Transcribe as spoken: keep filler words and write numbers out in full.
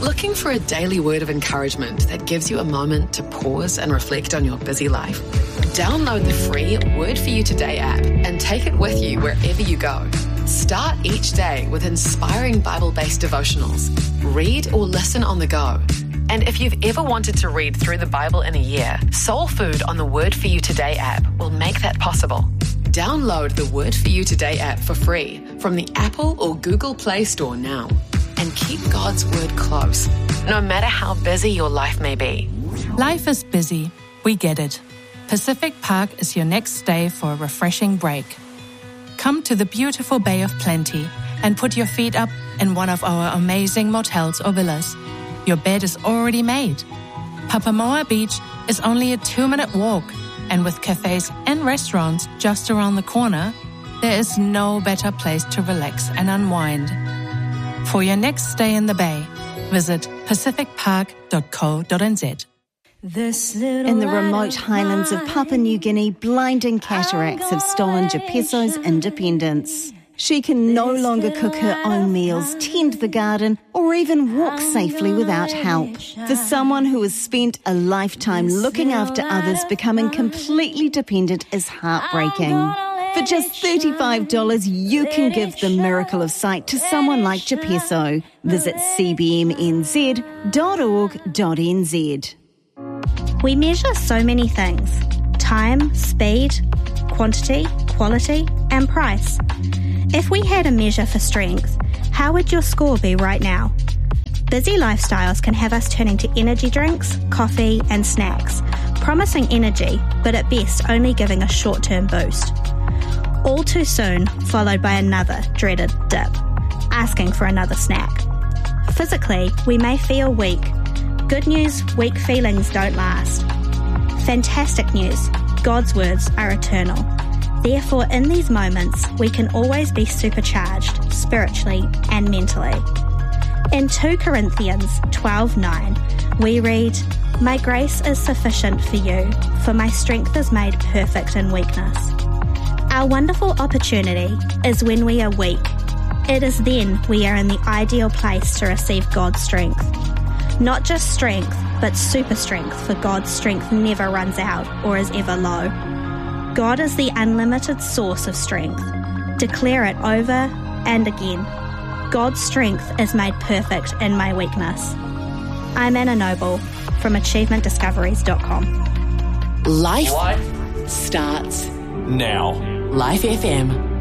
Looking for a daily word of encouragement that gives you a moment to pause and reflect on your busy life? Download the free Word For You Today app and take it with you wherever you go. Start each day with inspiring Bible-based devotionals. Read or listen on the go. And if you've ever wanted to read through the Bible in a year, Soul Food on the Word For You Today app will make that possible. Download the Word For You Today app for free from the Apple or Google Play Store now. And keep God's Word close, no matter how busy your life may be. Life is busy. We get it. Pacific Park is your next stay for a refreshing break. Come to the beautiful Bay of Plenty and put your feet up in one of our amazing motels or villas. Your bed is already made. Papamoa Beach is only a two-minute walk, and with cafes and restaurants just around the corner, there is no better place to relax and unwind. For your next stay in the Bay, visit pacific park dot co dot n z. In the remote highlands of Papua New Guinea, blinding cataracts have stolen Jepeso's independence. She can no longer cook her own meals, tend the garden, or even walk safely without help. For someone who has spent a lifetime looking after others, becoming completely dependent is heartbreaking. For just thirty-five dollars, you can give the miracle of sight to someone like Jepeso. Visit c b m n z dot org dot n z. We measure so many things: time, speed, quantity, quality, and price. If we had a measure for strength, how would your score be right now? Busy lifestyles can have us turning to energy drinks, coffee, and snacks, promising energy, but at best only giving a short-term boost. All too soon, followed by another dreaded dip, asking for another snack. Physically, we may feel weak. Good news, weak feelings don't last. Fantastic news, God's words are eternal. Therefore, in these moments, we can always be supercharged, spiritually and mentally. In Second Corinthians twelve nine, we read, "My grace is sufficient for you, for my strength is made perfect in weakness." Our wonderful opportunity is when we are weak. It is then we are in the ideal place to receive God's strength. Not just strength, but super strength, for God's strength never runs out or is ever low. God is the unlimited source of strength. Declare it over and again. God's strength is made perfect in my weakness. I'm Anna Noble from achievement discoveries dot com. Life, Life starts now. Life F M.